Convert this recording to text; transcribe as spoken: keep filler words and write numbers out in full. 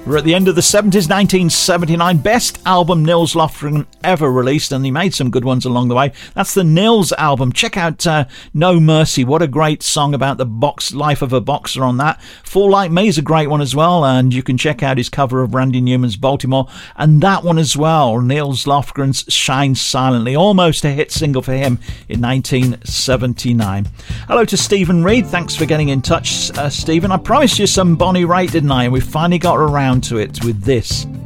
We're at the end of the seventies, nineteen seventy-nine, best album Nils Lofgren ever released, and he made some good ones along the way. That's the Nils album. Check out uh, No Mercy. What a great song about the box life of a boxer on that. Fall Like Me is a great one as well, and you can check out his cover of Randy Newman's Baltimore, and that one as well, Nils Lofgren's Shine Silently, almost a hit single for him in nineteen seventy-nine. Hello to Stephen Reed. Thanks for getting in touch, uh, Stephen. I promised you some Bonnie Raitt, didn't I? And we finally got around to it with this.